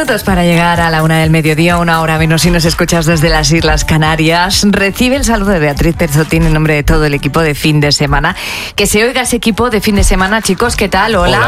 minutos para llegar a la 1:00 PM, 1 hora menos si nos escuchas desde las Islas Canarias. Recibe el saludo de Beatriz Perzotín en nombre de todo el equipo de fin de semana. Que se oiga ese equipo de fin de semana, chicos, ¿qué tal? Hola.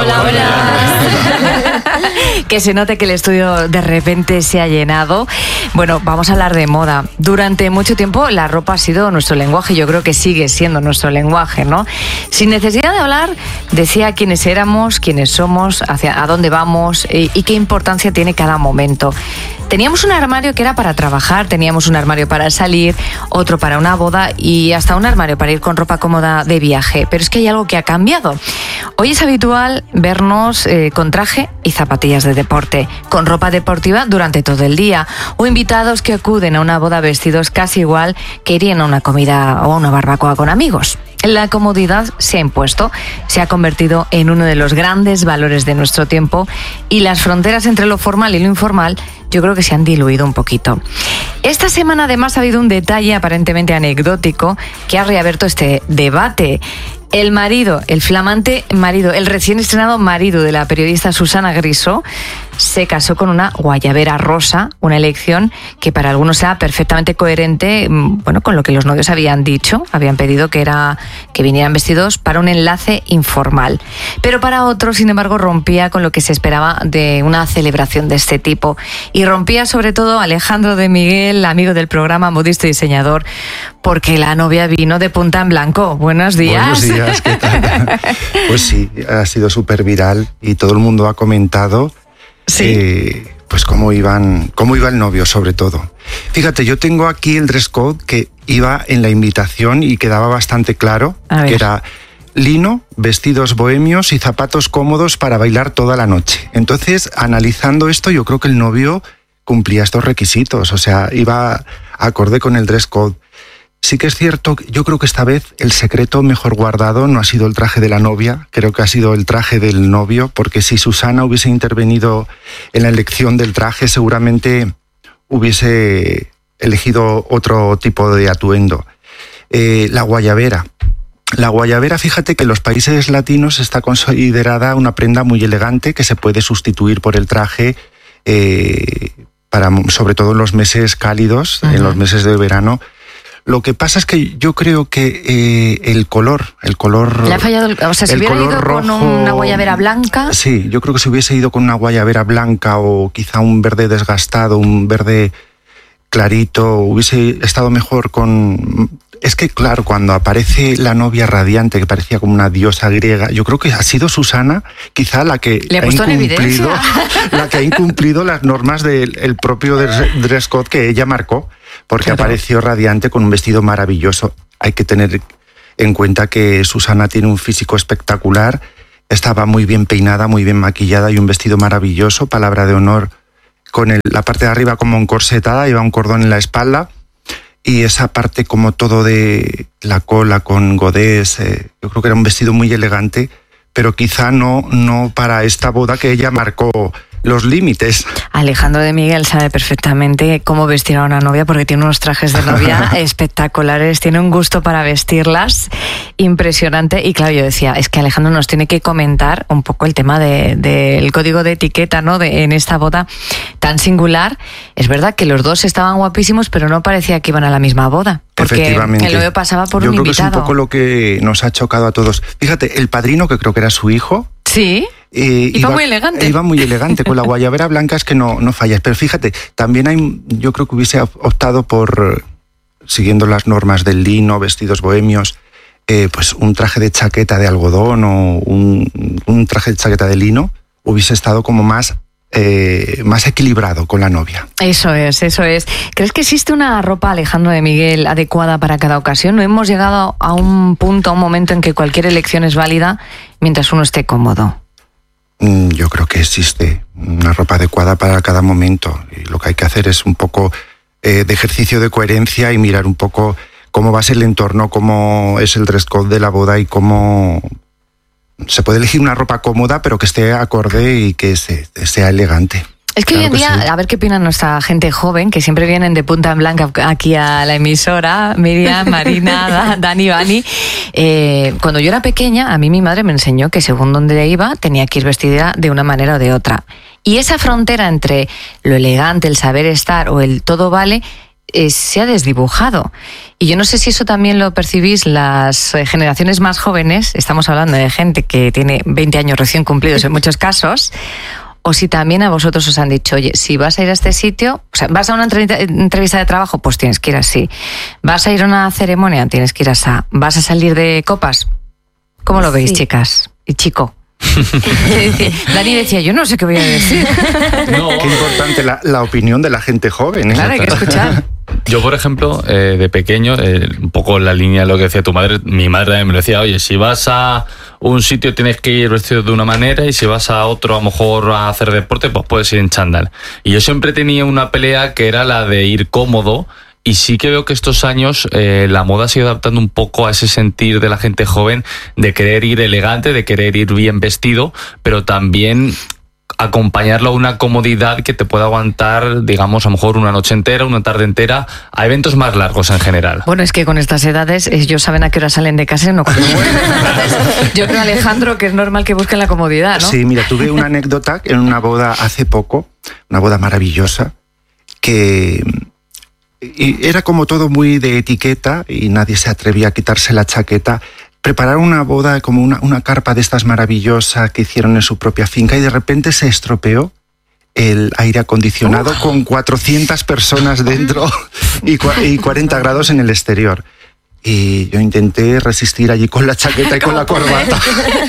Hola. Que se note que el estudio de repente se ha llenado. Bueno, vamos a hablar de moda. Durante mucho tiempo la ropa ha sido nuestro lenguaje, yo creo que sigue siendo nuestro lenguaje, ¿no? Sin necesidad de hablar, decía quiénes éramos, quiénes somos, a dónde vamos y qué importancia tiene cada momento. Teníamos un armario que era para trabajar, teníamos un armario para salir, otro para una boda y hasta un armario para ir con ropa cómoda de viaje. Pero es que hay algo que ha cambiado. Hoy es habitual vernos con traje y zapatillas de deporte, con ropa deportiva durante todo el día, o invitados que acuden a una boda vestidos casi igual que irían a una comida o a una barbacoa con amigos. La comodidad se ha impuesto, se ha convertido en uno de los grandes valores de nuestro tiempo y las fronteras entre lo formal y lo informal yo creo que se han diluido un poquito. Esta semana además ha habido un detalle aparentemente anecdótico que ha reabierto este debate. El marido, el flamante marido, el recién estrenado marido de la periodista Susana Griso se casó con una guayabera rosa, una elección que para algunos era perfectamente coherente, bueno, con lo que los novios habían dicho, habían pedido que vinieran vestidos para un enlace informal. Pero para otros, sin embargo, rompía con lo que se esperaba de una celebración de este tipo. Y rompía sobre todo Alejandro de Miguel, amigo del programa, modista y diseñador, porque la novia vino de punta en blanco. Buenos días. Buenos días, ¿qué tal? Pues sí, ha sido súper viral y todo el mundo ha comentado. Sí. Pues cómo iba el novio, sobre todo. Fíjate, yo tengo aquí el dress code que iba en la invitación y quedaba bastante claro, que era lino, vestidos bohemios y zapatos cómodos para bailar toda la noche. Entonces, analizando esto, yo creo que el novio cumplía estos requisitos, o sea, iba acorde con el dress code. Sí que es cierto, yo creo que esta vez el secreto mejor guardado no ha sido el traje de la novia, creo que ha sido el traje del novio, porque si Susana hubiese intervenido en la elección del traje, seguramente hubiese elegido otro tipo de atuendo. La guayabera. La guayabera, fíjate que en los países latinos está considerada una prenda muy elegante que se puede sustituir por el traje, sobre todo en los meses cálidos, en los meses de verano. Lo que pasa es que yo creo que el color... Le ha fallado, o sea, si hubiera ido rojo, con una guayabera blanca... Sí, yo creo que si hubiese ido con una guayabera blanca o quizá un verde desgastado, un verde clarito, hubiese estado mejor con... Es que claro, cuando aparece la novia radiante, que parecía como una diosa griega, yo creo que ha sido Susana quizá la que ha incumplido las normas del propio dress code que ella marcó, porque apareció radiante con un vestido maravilloso. Hay que tener en cuenta que Susana tiene un físico espectacular, estaba muy bien peinada, muy bien maquillada y un vestido maravilloso, palabra de honor, con la parte de arriba como encorsetada, iba un cordón en la espalda, y esa parte como todo de la cola con godés, yo creo que era un vestido muy elegante, pero quizá no para esta boda que ella marcó los límites. Alejandro de Miguel sabe perfectamente cómo vestir a una novia porque tiene unos trajes de novia espectaculares, tiene un gusto para vestirlas impresionante. Y claro, yo decía, es que Alejandro nos tiene que comentar un poco el tema del código de etiqueta, ¿no? En esta boda tan singular. Es verdad que los dos estaban guapísimos, pero no parecía que iban a la misma boda. Porque el novio pasaba por un invitado. Yo creo que es un poco lo que nos ha chocado a todos. Fíjate, el padrino, que creo que era su hijo... Sí. Iba muy elegante. Iba muy elegante, con la guayabera blanca es que no falla. Pero fíjate, también yo creo que hubiese optado por, siguiendo las normas del lino, vestidos bohemios, pues un traje de chaqueta de algodón o un traje de chaqueta de lino, hubiese estado como más equilibrado con la novia. Eso es. ¿Crees que existe una ropa, Alejandro de Miguel, adecuada para cada ocasión? ¿No hemos llegado a un punto, a un momento en que cualquier elección es válida mientras uno esté cómodo? Yo creo que existe una ropa adecuada para cada momento y lo que hay que hacer es un poco de ejercicio de coherencia y mirar un poco cómo va a ser el entorno, cómo es el dress code de la boda y cómo se puede elegir una ropa cómoda pero que esté acorde y que sea elegante. Es que Claro hoy en día, sí. a ver qué opina nuestra gente joven, que siempre vienen de punta en blanca aquí a la emisora, Miriam, Marina, Dani, Vani. Cuando yo era pequeña, a mí mi madre me enseñó que según donde iba, tenía que ir vestida de una manera o de otra. Y esa frontera entre lo elegante, el saber estar o el todo vale, se ha desdibujado. Y yo no sé si eso también lo percibís las generaciones más jóvenes, estamos hablando de gente que tiene 20 años recién cumplidos en muchos casos, o si también a vosotros os han dicho, oye, si vas a ir a este sitio, o sea, vas a una entrevista de trabajo, pues tienes que ir así. Vas a ir a una ceremonia, tienes que ir así. Vas a salir de copas. ¿Cómo lo veis, chicas? Y chico. Dani decía, yo no sé qué voy a decir. No. Qué importante la opinión de la gente joven. Claro, hay que escuchar. Yo, por ejemplo, de pequeño, un poco en la línea de lo que decía tu madre, mi madre también me lo decía, oye, si vas a un sitio tienes que ir vestido de una manera y si vas a otro a lo mejor a hacer deporte, pues puedes ir en chándal. Y yo siempre tenía una pelea que era la de ir cómodo. Y sí que veo que estos años la moda se ha ido adaptando un poco a ese sentir de la gente joven de querer ir elegante, de querer ir bien vestido, pero también acompañarlo a una comodidad que te pueda aguantar, digamos, a lo mejor una noche entera, una tarde entera, a eventos más largos en general. Bueno, es que con estas edades ellos saben a qué hora salen de casa y no cuando vuelven. Entonces, yo creo, Alejandro, que es normal que busquen la comodidad, ¿no? Sí, mira, tuve una anécdota en una boda hace poco, una boda maravillosa, que y era como todo muy de etiqueta y nadie se atrevía a quitarse la chaqueta. Prepararon una boda como una carpa de estas maravillosas que hicieron en su propia finca y de repente se estropeó el aire acondicionado con 400 personas dentro y 40 grados en el exterior. Y yo intenté resistir allí con la chaqueta y con la corbata.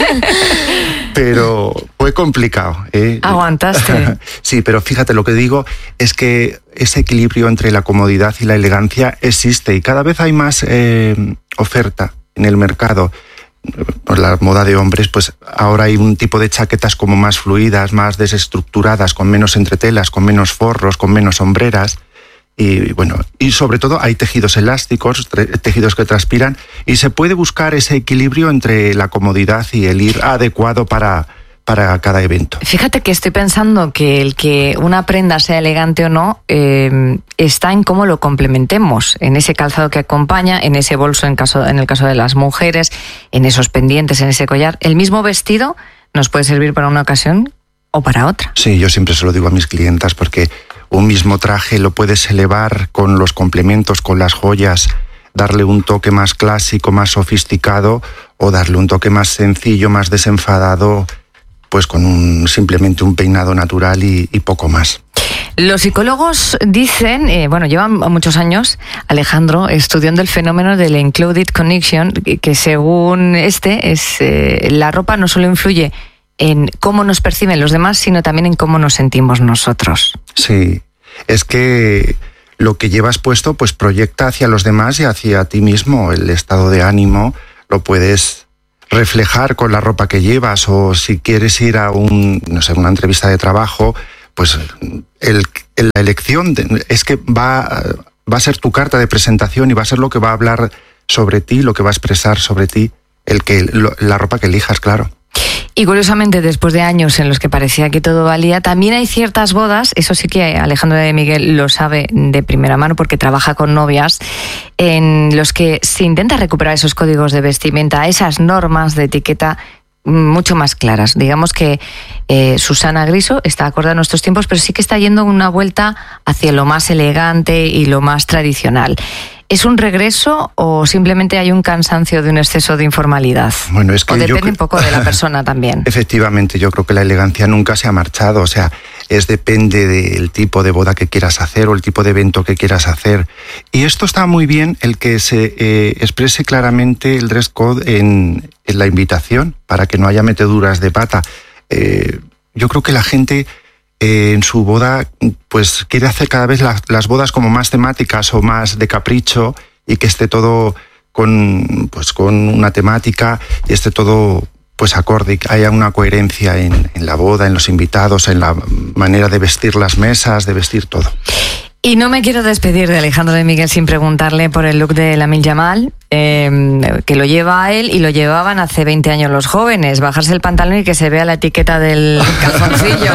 Pero fue complicado. Aguantaste. Sí, pero fíjate, lo que digo es que ese equilibrio entre la comodidad y la elegancia existe y cada vez hay más oferta en el mercado. Por la moda de hombres, pues ahora hay un tipo de chaquetas como más fluidas, más desestructuradas, con menos entretelas, con menos forros, con menos hombreras. Y bueno, y sobre todo hay tejidos elásticos, tejidos que transpiran, y se puede buscar ese equilibrio entre la comodidad y el ir adecuado para cada evento. Fíjate que estoy pensando que el que una prenda sea elegante o no está en cómo lo complementemos, en ese calzado que acompaña, en ese bolso en el caso de las mujeres, en esos pendientes, en ese collar. El mismo vestido nos puede servir para una ocasión o para otra. Sí, yo siempre se lo digo a mis clientas porque un mismo traje lo puedes elevar con los complementos, con las joyas, darle un toque más clásico, más sofisticado, o darle un toque más sencillo, más desenfadado, pues con simplemente un peinado natural y poco más. Los psicólogos dicen, llevan muchos años, Alejandro, estudiando el fenómeno del Included Connection, que según la ropa no solo influye en cómo nos perciben los demás, sino también en cómo nos sentimos nosotros. Sí, es que lo que llevas puesto pues proyecta hacia los demás y hacia ti mismo. El estado de ánimo lo puedes reflejar con la ropa que llevas, o si quieres ir a una entrevista de trabajo, pues la elección es que va a ser tu carta de presentación y va a ser lo que va a hablar sobre ti, lo que va a expresar sobre ti, la ropa que elijas, claro. Y curiosamente, después de años en los que parecía que todo valía, también hay ciertas bodas, eso sí que Alejandro de Miguel lo sabe de primera mano porque trabaja con novias, en los que se intenta recuperar esos códigos de vestimenta, esas normas de etiqueta mucho más claras. Digamos que Susana Griso está acorde a nuestros tiempos, pero sí que está yendo una vuelta hacia lo más elegante y lo más tradicional. ¿Es un regreso o simplemente hay un cansancio de un exceso de informalidad? Bueno, es que o depende un poco de la persona también. Efectivamente, yo creo que la elegancia nunca se ha marchado. O sea, depende del tipo de boda que quieras hacer o el tipo de evento que quieras hacer. Y esto está muy bien, el que se exprese claramente el dress code en la invitación, para que no haya meteduras de pata. Yo creo que la gente en su boda pues quiere hacer cada vez las bodas como más temáticas o más de capricho, y que esté todo con una temática y esté todo pues acorde, y que haya una coherencia en la boda, en los invitados, en la manera de vestir las mesas, de vestir todo. Y no me quiero despedir de Alejandro de Miguel sin preguntarle por el look de Lamine Yamal, que lo lleva a él y lo llevaban hace 20 años los jóvenes, bajarse el pantalón y que se vea la etiqueta del calzoncillo.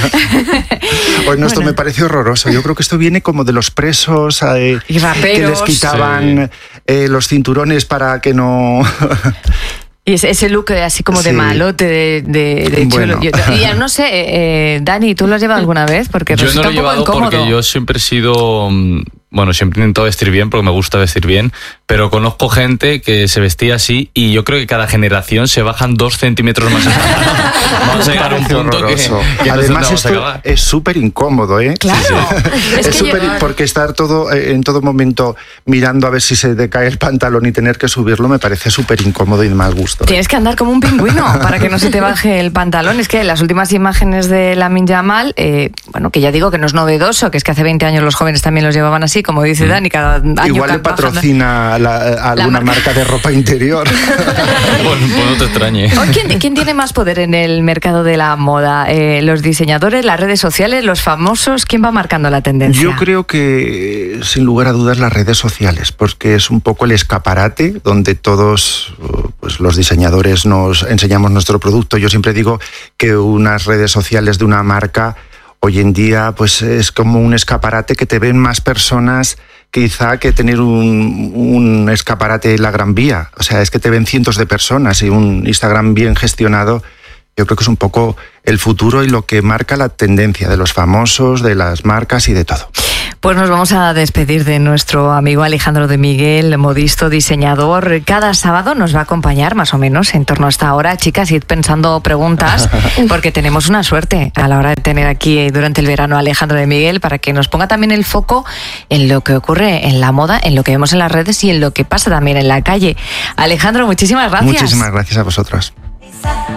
Bueno, esto me parece horroroso. Yo creo que esto viene como de los presos y raperos, que les quitaban los cinturones para que no... Y ese look así como de malote, de bueno. chulo. Y ya no sé, Dani, ¿tú lo has llevado alguna vez? Porque yo no lo he llevado porque yo siempre he sido... Bueno, siempre intento vestir bien porque me gusta vestir bien, pero conozco gente que se vestía así y yo creo que cada generación se bajan 2 centímetros más. Vamos a llegar a un punto que además esto es súper incómodo, ¿eh? Claro. Sí. Es súper porque estar en todo momento mirando a ver si se te cae el pantalón y tener que subirlo me parece súper incómodo y de mal gusto. Tienes que andar como un pingüino para que no se te baje el pantalón. Es que las últimas imágenes de Lamine Yamal, bueno, que ya digo que no es novedoso, que es que hace 20 años los jóvenes también los llevaban así, como dice Dani, cada año... Igual le patrocina alguna marca de ropa interior. Pues no te extrañe. ¿Quién tiene más poder en el mercado de la moda? ¿Los diseñadores, las redes sociales, los famosos? ¿Quién va marcando la tendencia? Yo creo que, sin lugar a dudas, las redes sociales, porque es un poco el escaparate donde todos pues, los diseñadores nos enseñamos nuestro producto. Yo siempre digo que unas redes sociales de una marca hoy en día pues es como un escaparate que te ven más personas quizá que tener un escaparate en la Gran Vía. O sea, es que te ven cientos de personas y un Instagram bien gestionado yo creo que es un poco el futuro y lo que marca la tendencia de los famosos, de las marcas y de todo. Pues nos vamos a despedir de nuestro amigo Alejandro de Miguel, modisto, diseñador. Cada sábado nos va a acompañar más o menos en torno a esta hora. Chicas, id pensando preguntas, porque tenemos una suerte a la hora de tener aquí durante el verano a Alejandro de Miguel para que nos ponga también el foco en lo que ocurre en la moda, en lo que vemos en las redes y en lo que pasa también en la calle. Alejandro, muchísimas gracias. Muchísimas gracias a vosotros.